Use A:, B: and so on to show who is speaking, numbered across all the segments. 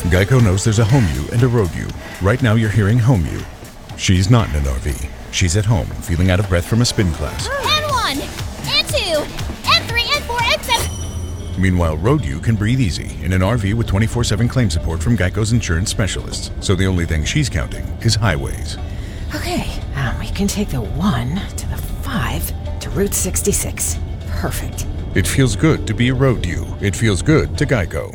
A: Geico knows there's a home you and a road you. Right now you're hearing home you. She's not in an RV. She's at home, feeling out of breath from a spin class.
B: N1, N2, N3, N4, N7.
A: Meanwhile, road you can breathe easy in an RV with 24/7 claim support from Geico's insurance specialists. So the only thing she's counting is highways.
C: Okay, we can take the 1 to the 5 to Route 66. Perfect.
A: It feels good to be a road you. It feels good to Geico.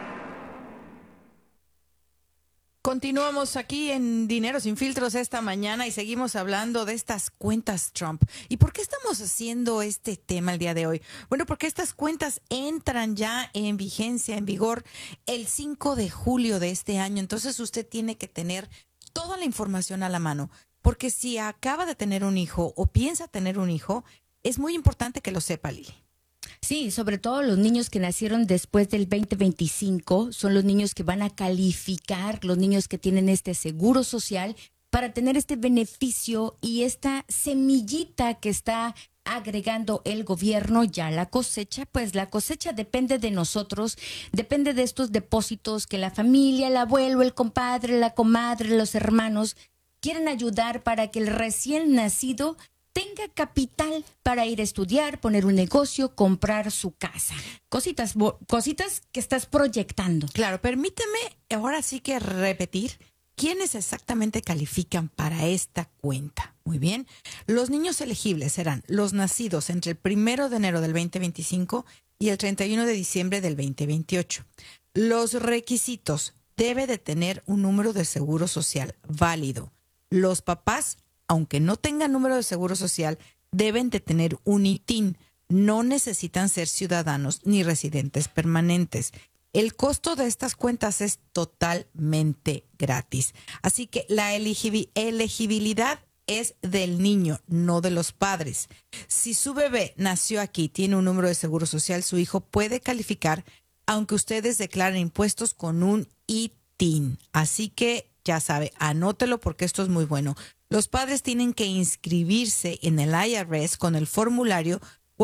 D: Continuamos aquí en Dinero Sin Filtros esta mañana y seguimos hablando de estas cuentas Trump. ¿Y por qué estamos haciendo este tema el día de hoy? Bueno, porque estas cuentas entran ya en vigencia, en vigor, el 5 de julio de este año. Entonces usted tiene que tener toda la información a la mano. Porque si acaba de tener un hijo o piensa tener un hijo, es muy importante que lo sepa, Lili.
E: Sí, sobre todo los niños que nacieron después del 2025 son los niños que van a calificar, los niños que tienen este seguro social para tener este beneficio y esta semillita que está agregando el gobierno ya la cosecha. Pues la cosecha depende de nosotros, depende de estos depósitos que la familia, el abuelo, el compadre, la comadre, los hermanos quieren ayudar para que el recién nacido tenga capital para ir a estudiar, poner un negocio, comprar su casa. Cositas que estás proyectando.
D: Claro, permíteme ahora sí que repetir quiénes exactamente califican para esta cuenta. Muy bien. Los niños elegibles serán los nacidos entre el 1 de enero del 2025 y el 31 de diciembre del 2028. Los requisitos: debe de tener un número de seguro social válido. Los papás, aunque no tengan número de seguro social, deben de tener un ITIN. No necesitan ser ciudadanos ni residentes permanentes. El costo de estas cuentas es totalmente gratis. Así que la elegibilidad es del niño, no de los padres. Si su bebé nació aquí, tiene un número de seguro social, su hijo puede calificar, aunque ustedes declaren impuestos con un ITIN. Así que ya sabe, anótelo porque esto es muy bueno. Los padres tienen que inscribirse en el IRS con el formulario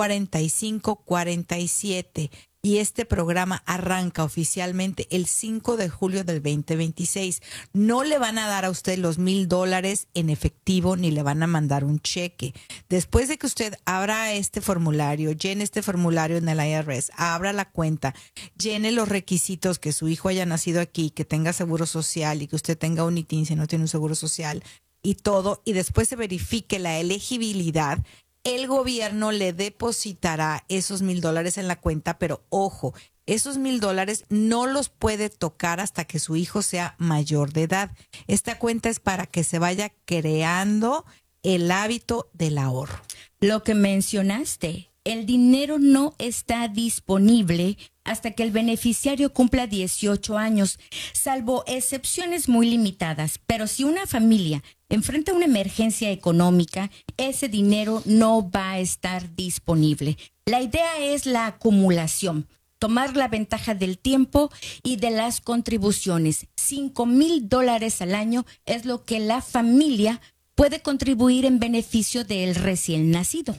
D: 4547 y este programa arranca oficialmente el 5 de julio del 2026. No le van a dar a usted los $1,000 en efectivo ni le van a mandar un cheque. Después de que usted abra este formulario, llene este formulario en el IRS, abra la cuenta, llene los requisitos, que su hijo haya nacido aquí, que tenga seguro social y que usted tenga un ITIN si no tiene un seguro social y todo, y después se verifique la elegibilidad, el gobierno le depositará esos $1,000 en la cuenta, pero ojo, esos $1,000 no los puede tocar hasta que su hijo sea mayor de edad. Esta cuenta es para que se vaya creando el hábito del ahorro.
E: Lo que mencionaste, el dinero no está disponible hasta que el beneficiario cumpla 18 años, salvo excepciones muy limitadas. Pero si una familia enfrenta una emergencia económica, ese dinero no va a estar disponible. La idea es la acumulación, tomar la ventaja del tiempo y de las contribuciones. $5,000 al año es lo que la familia puede contribuir en beneficio del recién nacido.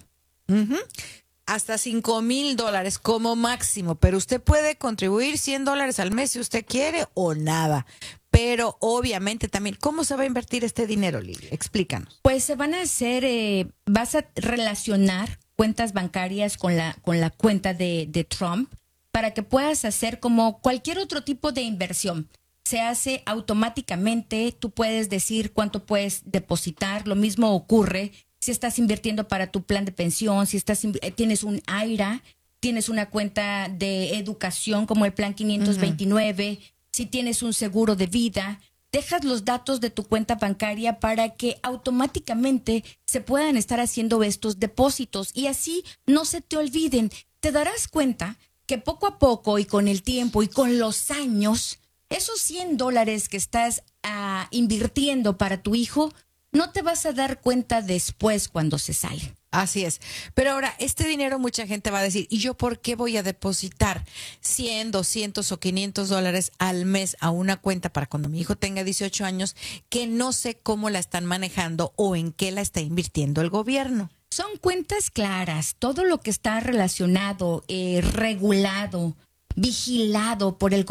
D: Hasta $5,000 como máximo, pero usted puede contribuir $100 al mes si usted quiere o nada. Pero obviamente también, ¿cómo se va a invertir este dinero, Lili? Explícanos.
E: Pues se van a hacer, vas a relacionar cuentas bancarias con la cuenta de Trump para que puedas hacer como cualquier otro tipo de inversión. Se hace automáticamente, tú puedes decir cuánto puedes depositar, lo mismo ocurre si estás invirtiendo para tu plan de pensión, si tienes un IRA, tienes una cuenta de educación como el plan 529, si tienes un seguro de vida, dejas los datos de tu cuenta bancaria para que automáticamente se puedan estar haciendo estos depósitos y así no se te olviden. Te darás cuenta que poco a poco y con el tiempo y con los años, esos $100 que estás invirtiendo para tu hijo, no te vas a dar cuenta después cuando se sale.
D: Así es. Pero ahora, este dinero mucha gente va a decir, ¿y yo por qué voy a depositar 100, 200 o $500 al mes a una cuenta para cuando mi hijo tenga 18 años que no sé cómo la están manejando o en qué la está invirtiendo el gobierno?
E: Son cuentas claras. Todo lo que está relacionado, regulado, vigilado por el